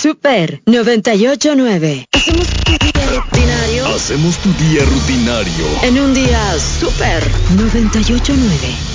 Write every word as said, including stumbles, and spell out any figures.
Super noventa y ocho punto nueve. Hacemos tu día rutinario. Hacemos tu día rutinario. En un día super noventa y ocho punto nueve.